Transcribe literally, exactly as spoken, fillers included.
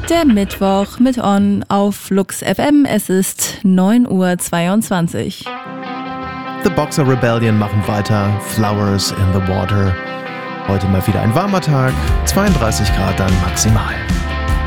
Der Mittwoch mit On auf Lux F M. Es ist neun Uhr zweiundzwanzig. The Boxer Rebellion machen weiter. Flowers in the Water. Heute mal wieder ein warmer Tag. zweiunddreißig Grad dann maximal.